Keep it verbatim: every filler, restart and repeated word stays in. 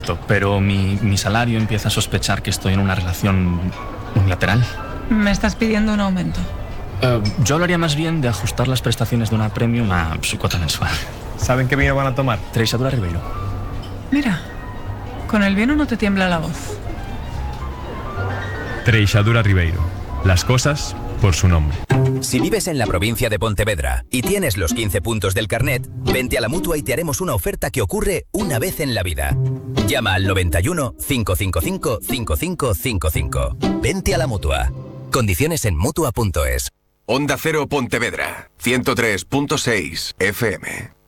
Pero mi, mi salario empieza a sospechar que estoy en una relación unilateral. ¿Me estás pidiendo un aumento? Uh, yo hablaría más bien de ajustar las prestaciones de una premium a su cuota mensual. ¿Saben qué vino van a tomar? Treixadura Ribeiro. Mira, con el vino no te tiembla la voz. Treixadura Ribeiro. Las cosas por su nombre. Si vives en la provincia de Pontevedra y tienes los quince puntos del carnet, vente a la Mutua y te haremos una oferta que ocurre una vez en la vida. Llama al noventa y uno, cinco cinco cinco, cinco cinco cinco cinco. Vente a la Mutua. Condiciones en Mutua punto es. Onda Cero Pontevedra, ciento tres punto seis F M.